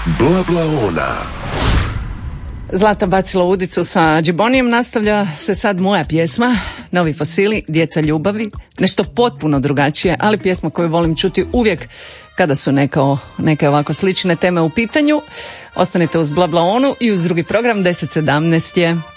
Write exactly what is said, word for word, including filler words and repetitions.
Bla bla ona. Zlata bacila udicu sa Džibonijem, nastavlja se sad moja pjesma, Novi fosili, Djeca ljubavi, nešto potpuno drugačije, ali pjesma koju volim čuti uvijek kada su neko, neke ovako slične teme u pitanju. Ostanite uz Bla bla onu i uz drugi program, deset sedamnaest je.